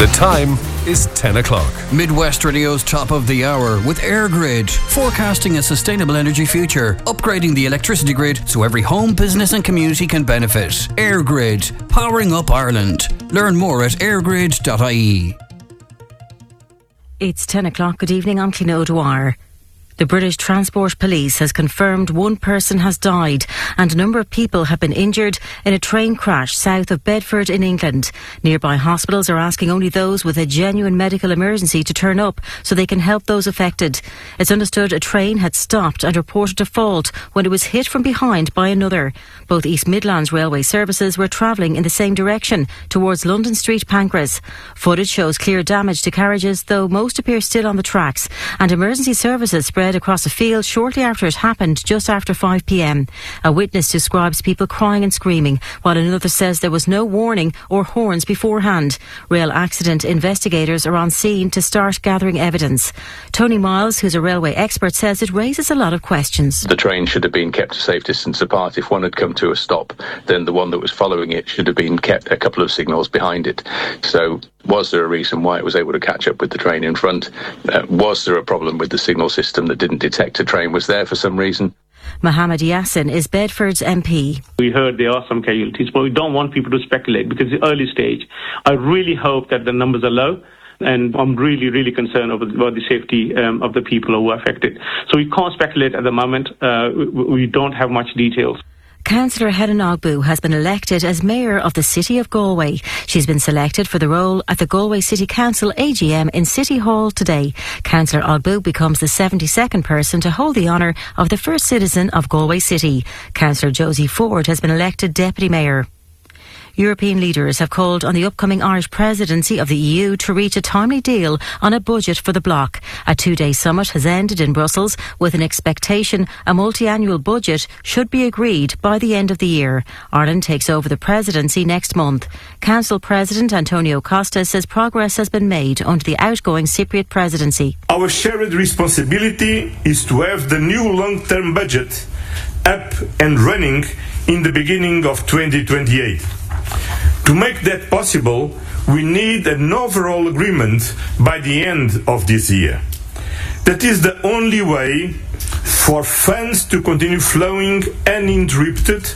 The time is 10 o'clock. Midwest Radio's top of the hour with AirGrid, forecasting a sustainable energy future, upgrading the electricity grid so every home, business and community can benefit. AirGrid, powering up Ireland. Learn more at airgrid.ie. It's 10 o'clock. Good evening, I'm Clíona O'Dwyer. The British Transport Police has confirmed one person has died and a number of people have been injured in a train crash south of Bedford in England. Nearby hospitals are asking only those with a genuine medical emergency to turn up so they can help those affected. It's understood a train had stopped and reported a fault when it was hit from behind by another. Both East Midlands Railway services were travelling in the same direction towards London Street, Pancras. Footage shows clear damage to carriages, though most appear still on the tracks, and emergency services spread across a field shortly after it happened, just after 5 p.m. A witness describes people crying and screaming, while another says there was no warning or horns beforehand. Rail accident investigators are on scene to start gathering evidence. Tony Miles, who's a railway expert, says it raises a lot of questions. The train should have been kept a safe distance apart. If one had come to a stop, then the one that was following it should have been kept a couple of signals behind it. So was there a reason why it was able to catch up with the train in front? Was there a problem with the signal system that didn't detect a train was there for some reason? Mohammed Yassin is Bedford's MP. We heard there are some casualties, but we don't want people to speculate because it's the early stage. I really hope that the numbers are low, and I'm really, really concerned about the safety of the people who are affected. So we can't speculate at the moment. We don't have much details. Councillor Helen Ogbu has been elected as Mayor of the City of Galway. She's been selected for the role at the Galway City Council AGM in City Hall today. Councillor Ogbu becomes the 72nd person to hold the honour of the first citizen of Galway City. Councillor Josie Ford has been elected Deputy Mayor. European leaders have called on the upcoming Irish presidency of the EU to reach a timely deal on a budget for the bloc. A two-day summit has ended in Brussels with an expectation a multi-annual budget should be agreed by the end of the year. Ireland takes over the presidency next month. Council President Antonio Costa says progress has been made under the outgoing Cypriot presidency. Our shared responsibility is to have the new long-term budget up and running in the beginning of 2028. To make that possible, we need an overall agreement by the end of this year. That is the only way for funds to continue flowing uninterrupted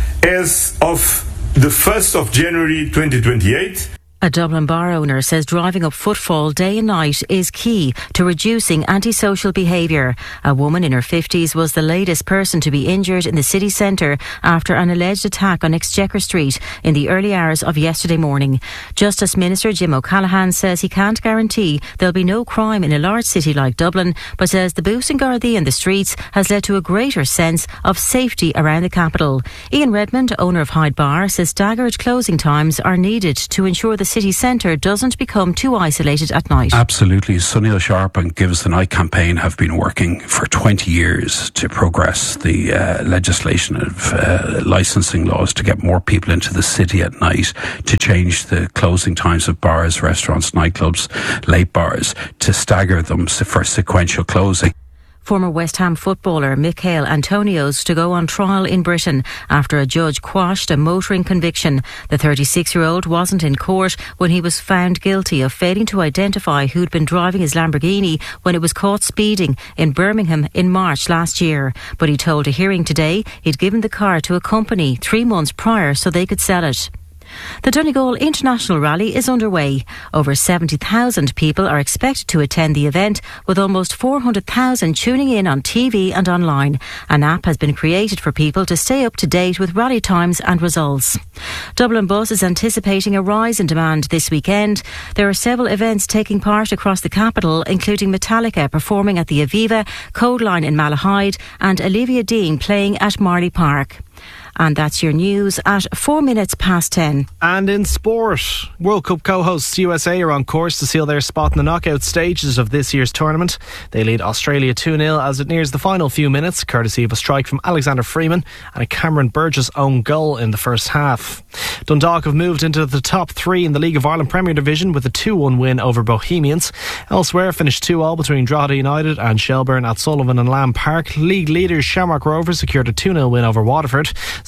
as of the 1st of January 2028. A Dublin bar owner says driving up footfall day and night is key to reducing antisocial behaviour. A woman in her 50s was the latest person to be injured in the city centre after an alleged attack on Exchequer Street in the early hours of yesterday morning. Justice Minister Jim O'Callaghan says he can't guarantee there'll be no crime in a large city like Dublin, but says the boost in Gardaí in the streets has led to a greater sense of safety around the capital. Ian Redmond, owner of Hyde Bar, says staggered closing times are needed to ensure the city centre doesn't become too isolated at night. Absolutely. Sunil Sharp and Give Us the Night campaign have been working for 20 years to progress the legislation of licensing laws to get more people into the city at night, to change the closing times of bars, restaurants, nightclubs, late bars, to stagger them for sequential closing. Former West Ham footballer Michail Antonios to go on trial in Britain after a judge quashed a motoring conviction. The 36-year-old wasn't in court when he was found guilty of failing to identify who'd been driving his Lamborghini when it was caught speeding in Birmingham in March last year. But he told a hearing today he'd given the car to a company 3 months prior so they could sell it. The Donegal International Rally is underway. Over 70,000 people are expected to attend the event, with almost 400,000 tuning in on TV and online. An app has been created for people to stay up to date with rally times and results. Dublin Bus is anticipating a rise in demand this weekend. There are several events taking part across the capital, including Metallica performing at the Aviva, Codeline in Malahide and Olivia Dean playing at Marley Park. And that's your news at 4 minutes past 10. And in sport, World Cup co-hosts USA are on course to seal their spot in the knockout stages of this year's tournament. They lead Australia 2-0 as it nears the final few minutes, courtesy of a strike from Alexander Freeman and a Cameron Burgess own goal in the first half. Dundalk have moved into the top three in the League of Ireland Premier Division with a 2-1 win over Bohemians. Elsewhere, finished 2-2 between Drogheda United and Shelbourne at Sullivan and Lamb Park. League leaders Shamrock Rovers secured a 2-0 win over Waterford.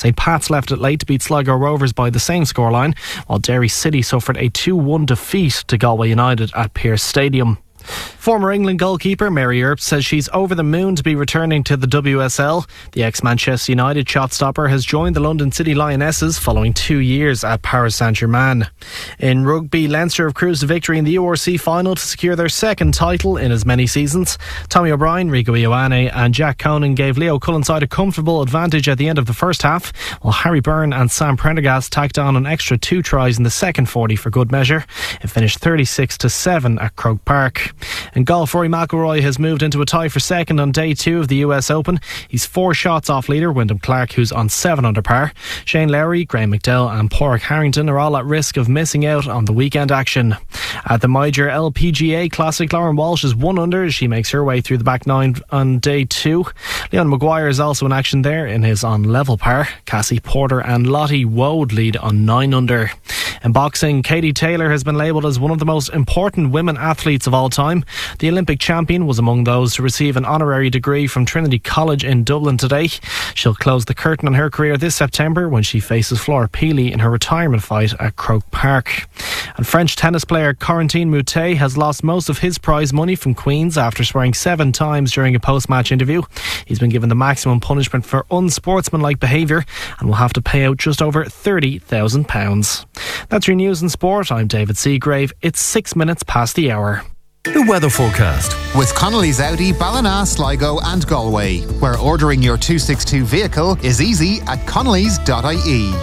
St Pat's left it late to beat Sligo Rovers by the same scoreline, while Derry City suffered a 2-1 defeat to Galway United at Pearse Stadium. Former England goalkeeper Mary Earp says she's over the moon to be returning to the WSL. The ex-Manchester United shot stopper has joined the London City Lionesses following 2 years at Paris Saint-Germain. In rugby, Leinster have cruised to victory in the URC final to secure their second title in as many seasons. Tommy O'Brien, Rico Ioane and Jack Conan gave Leo Cullenside a comfortable advantage at the end of the first half, while Harry Byrne and Sam Prendergast tacked on an extra 2 tries in the second 40 for good measure. It finished 36-7 at Croke Park. In golf, Rory McIlroy has moved into a tie for second on day 2 of the US Open. He's 4 shots off leader Wyndham Clark, who's on 7 under par. Shane Lowry, Graham McDowell and Pádraig Harrington are all at risk of missing out on the weekend action. At the Major LPGA Classic, Lauren Walsh is 1 under as she makes her way through the back 9 on day 2. Leon Maguire is also in action there in his on level par. Cassie Porter and Lottie Woad lead on 9 under. In boxing, Katie Taylor has been labelled as one of the most important women athletes of all time. The Olympic champion was among those to receive an honorary degree from Trinity College in Dublin today. She'll close the curtain on her career this September when she faces Flora Peely in her retirement fight at Croke Park. And French tennis player Corentin Moutet has lost most of his prize money from Queen's after swearing 7 times during a post-match interview. He's been given the maximum punishment for unsportsmanlike behaviour and will have to pay out just over £30,000. That's your news and sport. I'm David Seagrave. It's 6 minutes past the hour. The weather forecast with Connolly's Audi, Ballina, Sligo and Galway, where ordering your 262 vehicle is easy at connolly's.ie.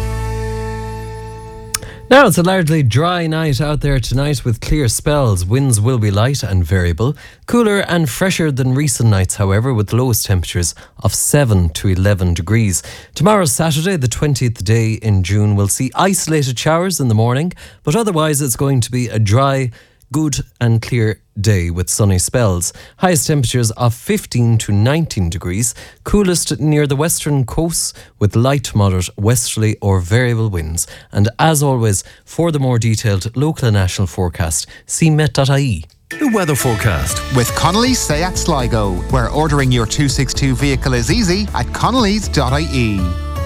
Now it's a largely dry night out there tonight with clear spells. Winds will be light and variable. Cooler and fresher than recent nights, however, with lowest temperatures of 7 to 11 degrees. Tomorrow, Saturday, the 20th day in June, will see isolated showers in the morning, but otherwise it's going to be a dry, good and clear day with sunny spells. Highest temperatures of 15 to 19 degrees. Coolest near the western coasts with light to moderate westerly or variable winds. And as always, for the more detailed local and national forecast, see met.ie. The weather forecast with Connolly's Seat Sligo, where ordering your 262 vehicle is easy at connolly's.ie.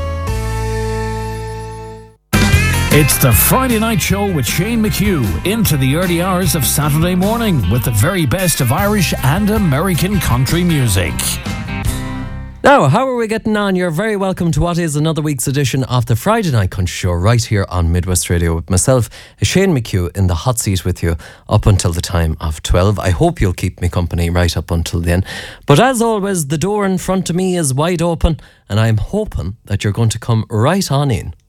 It's the Friday Night Show with Shane McHugh into the early hours of Saturday morning with the very best of Irish and American country music. Now, how are we getting on? You're very welcome to what is another week's edition of the Friday Night Country Show right here on Midwest Radio with myself, Shane McHugh, in the hot seat with you up until the time of 12. I hope you'll keep me company right up until then. But as always, the door in front of me is wide open and I'm hoping that you're going to come right on in.